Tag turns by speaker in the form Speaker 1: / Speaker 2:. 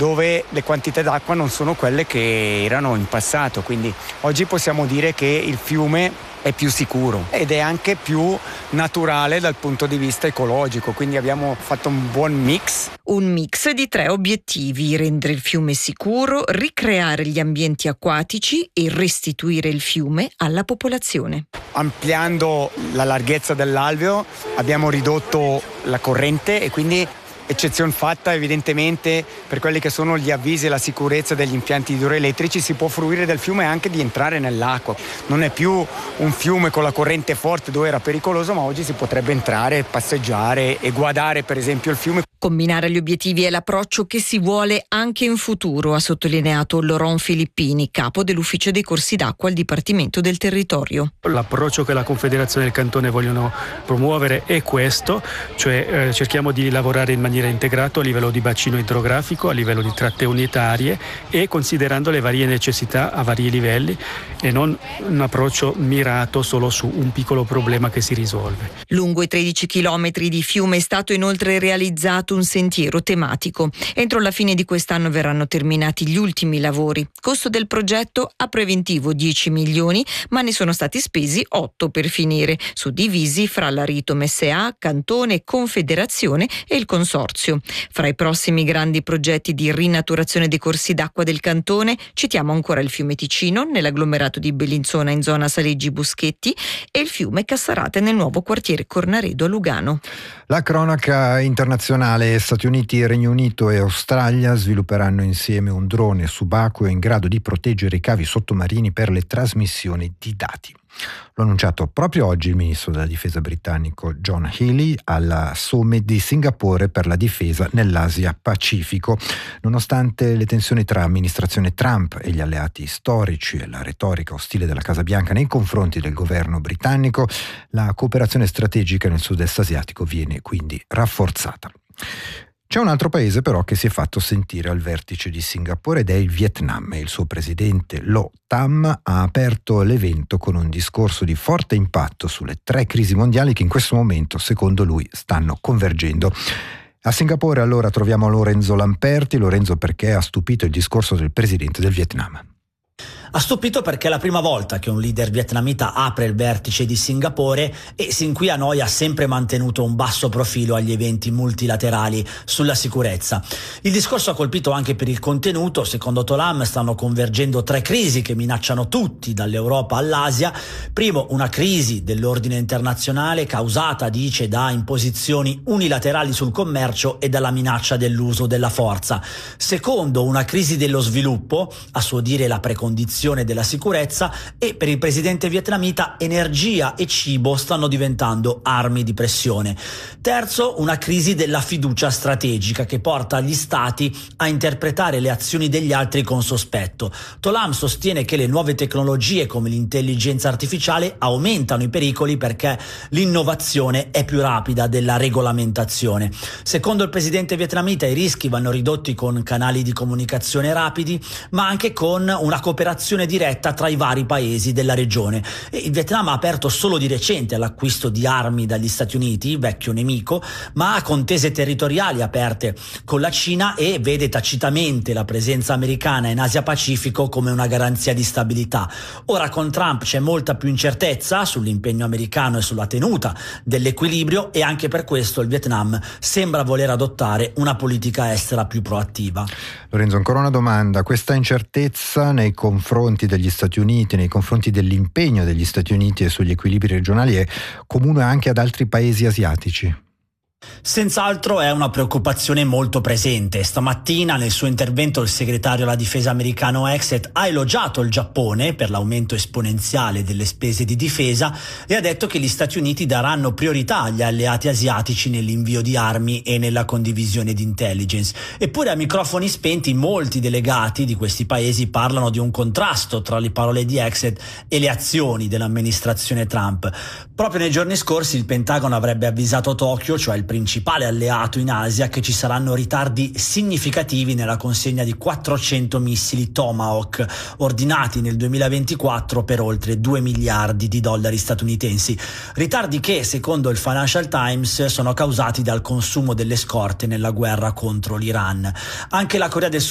Speaker 1: dove le quantità d'acqua non sono quelle che erano in passato, quindi oggi possiamo dire che il fiume è più sicuro ed è anche più naturale dal punto di vista ecologico, quindi abbiamo fatto un buon mix.
Speaker 2: Un mix di 3 obiettivi: rendere il fiume sicuro, ricreare gli ambienti acquatici e restituire il fiume alla popolazione.
Speaker 1: Ampliando la larghezza dell'alveo abbiamo ridotto la corrente e quindi eccezione fatta evidentemente per quelli che sono gli avvisi e la sicurezza degli impianti idroelettrici, si può fruire del fiume anche di entrare nell'acqua. Non è più un fiume con la corrente forte dove era pericoloso, ma oggi si potrebbe entrare, passeggiare e guardare per esempio il fiume.
Speaker 2: Combinare gli obiettivi è l'approccio che si vuole anche in futuro, ha sottolineato Laurent Filippini, capo dell'ufficio dei corsi d'acqua al Dipartimento del Territorio.
Speaker 3: L'approccio che la Confederazione del Cantone vogliono promuovere è questo, cioè cerchiamo di lavorare in maniera integrata a livello di bacino idrografico, a livello di tratte unitarie e considerando le varie necessità a vari livelli e non un approccio mirato solo su un piccolo problema che si risolve.
Speaker 2: Lungo i 13 chilometri di fiume è stato inoltre realizzato un sentiero tematico. Entro la fine di quest'anno verranno terminati gli ultimi lavori. Costo del progetto a preventivo 10 milioni, ma ne sono stati spesi 8 per finire, suddivisi fra la Ritom SA, Cantone, Confederazione e il Consorzio. Fra i prossimi grandi progetti di rinaturazione dei corsi d'acqua del Cantone citiamo ancora il fiume Ticino nell'agglomerato di Bellinzona in zona Saleggi Buschetti e il fiume Cassarate nel nuovo quartiere Cornaredo a Lugano.
Speaker 4: La cronaca internazionale: Stati Uniti, Regno Unito e Australia svilupperanno insieme un drone subacqueo in grado di proteggere i cavi sottomarini per le trasmissioni di dati. L'ha annunciato proprio oggi il ministro della difesa britannico John Healey alla Summit di Singapore per la difesa nell'Asia Pacifico. Nonostante le tensioni tra amministrazione Trump e gli alleati storici e la retorica ostile della Casa Bianca nei confronti del governo britannico, la cooperazione strategica nel sud-est asiatico viene quindi rafforzata. C'è un altro paese però che si è fatto sentire al vertice di Singapore ed è il Vietnam, e il suo presidente Lo Tam ha aperto l'evento con un discorso di forte impatto sulle 3 crisi mondiali che in questo momento, secondo lui, stanno convergendo. A Singapore allora troviamo Lorenzo Lamperti. Lorenzo, perché ha stupito il discorso del presidente del Vietnam?
Speaker 5: Ha stupito perché è la prima volta che un leader vietnamita apre il vertice di Singapore e sin qui Hanoi ha sempre mantenuto un basso profilo agli eventi multilaterali sulla sicurezza. Il discorso ha colpito anche per il contenuto. Secondo Tolam stanno convergendo 3 crisi che minacciano tutti, dall'Europa all'Asia. Primo, una crisi dell'ordine internazionale causata, dice, da imposizioni unilaterali sul commercio e dalla minaccia dell'uso della forza. Secondo, una crisi dello sviluppo, a suo dire la precondizione della sicurezza, e per il presidente vietnamita energia e cibo stanno diventando armi di pressione. Terzo, una crisi della fiducia strategica che porta gli stati a interpretare le azioni degli altri con sospetto. Tolam sostiene che le nuove tecnologie come l'intelligenza artificiale aumentano i pericoli perché l'innovazione è più rapida della regolamentazione. Secondo il presidente vietnamita i rischi vanno ridotti con canali di comunicazione rapidi, ma anche con una cooperazione diretta tra i vari paesi della regione. E il Vietnam ha aperto solo di recente all'acquisto di armi dagli Stati Uniti, vecchio nemico, ma ha contese territoriali aperte con la Cina e vede tacitamente la presenza americana in Asia Pacifico come una garanzia di stabilità. Ora con Trump c'è molta più incertezza sull'impegno americano e sulla tenuta dell'equilibrio, e anche per questo il Vietnam sembra voler adottare una politica estera più proattiva.
Speaker 4: Lorenzo, ancora una domanda: questa incertezza nei confronti degli Stati Uniti, nei confronti dell'impegno degli Stati Uniti e sugli equilibri regionali, è comune anche ad altri paesi asiatici?
Speaker 5: Senz'altro è una preoccupazione molto presente. Stamattina nel suo intervento il segretario alla difesa americano Exet ha elogiato il Giappone per l'aumento esponenziale delle spese di difesa e ha detto che gli Stati Uniti daranno priorità agli alleati asiatici nell'invio di armi e nella condivisione di intelligence. Eppure a microfoni spenti molti delegati di questi paesi parlano di un contrasto tra le parole di Exet e le azioni dell'amministrazione Trump. Proprio nei giorni scorsi il Pentagono avrebbe avvisato Tokyo, cioè il principale alleato in Asia, che ci saranno ritardi significativi nella consegna di 400 missili Tomahawk ordinati nel 2024 per oltre $2 miliardi statunitensi. Ritardi che, secondo il Financial Times, sono causati dal consumo delle scorte nella guerra contro l'Iran. Anche la Corea del